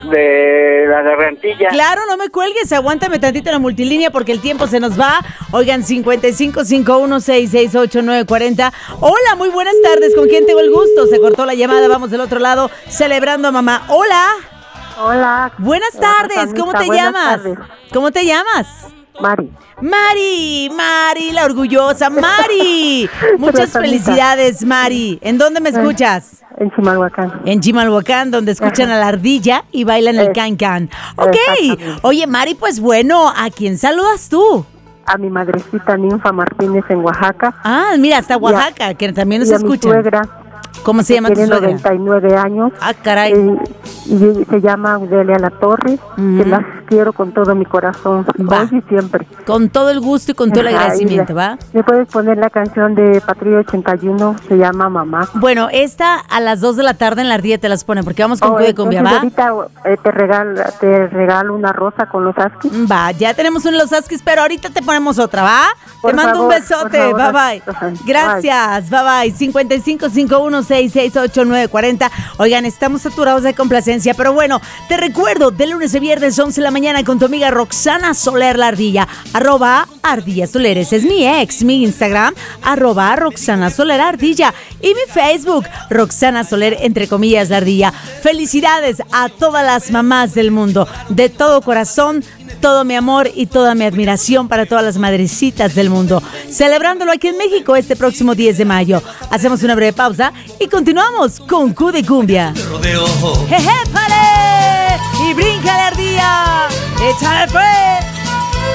de la gargantilla. Claro, no me cuelgues, aguántame tantito en la multilínea porque el tiempo se nos va. Oigan, 5551668940. Hola, muy buenas tardes, ¿con quién tengo el gusto? Se cortó la llamada, vamos del otro lado, celebrando a mamá. Hola. Hola. Buenas tardes, ¿cómo te llamas? Tardes. ¿Cómo te llamas? Mari. Mari, la orgullosa, Mari. Muchas felicidades, Mari. ¿En dónde me escuchas? En Chimalhuacán. En Chimalhuacán, donde escuchan a la ardilla y bailan el can-can. Ok. Oye, Mari, pues bueno, ¿a quién saludas tú? A mi madrecita Ninfa Martínez en Oaxaca. Ah, mira, hasta Oaxaca, que también nos y a escuchan. mi suegra. ¿Cómo se llama tu tiene suegra? 99 años. Ah, caray. Y se llama Audelia La Torre, que las quiero con todo mi corazón, Va. hoy y siempre. Con todo el gusto y con todo el agradecimiento, ¿va? ¿Me puedes poner la canción de Patrulla 81? Se llama Mamá. Bueno, esta a las 2 de la tarde en la ardilla te las ponen, porque vamos con Cude Cumbia, ¿va? Ahorita te regalo una rosa con los Askis. Va, ya tenemos uno de los Askis, pero ahorita te ponemos otra, ¿va? Por te mando favor, un besote, por favor. bye. Gracias, bye. 5551668940. Oigan, estamos saturados de complacencia, pero bueno, te recuerdo, de lunes a viernes, 11 de la mañana, con tu amiga Roxana Soler la Ardilla, @Ardilla Soler, ese es mi ex, mi Instagram, @Roxana Soler Ardilla, y mi Facebook, Roxana Soler, entre comillas, la Ardilla. Felicidades a todas las mamás del mundo, de todo corazón, todo mi amor y toda mi admiración para todas las madrecitas del mundo. Celebrándolo aquí en México este próximo 10 de mayo. Hacemos una breve pausa y continuamos con Q de Cumbia. ¡Jeje, pare! ¡Y brinca la ardilla! ¡Échale pues!